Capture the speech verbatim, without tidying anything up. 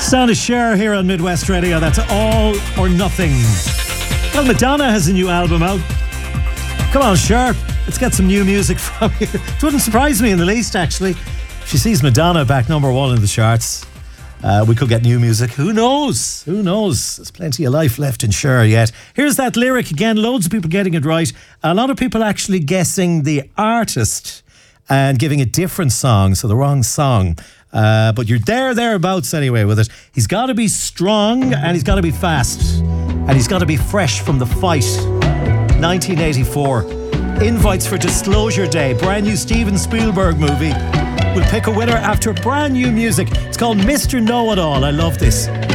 Sound of Cher here on Midwest Radio. That's All or Nothing. Well, Madonna has a new album out. Come on, Cher, let's get some new music from you. It wouldn't surprise me in the least, actually. If she sees Madonna back number one in the charts, uh, we could get new music. Who knows? Who knows? There's plenty of life left in Cher yet. Here's that lyric again. Loads of people getting it right. A lot of people actually guessing the artist and giving a different song, so the wrong song. Uh, but you're there, thereabouts anyway with it. He's got to be strong and he's got to be fast. And he's got to be fresh from the fight. nineteen eighty-four. Invites for Disclosure Day. Brand new Steven Spielberg movie. We'll pick a winner after brand new music. It's called Mister Know-It-All. I love this.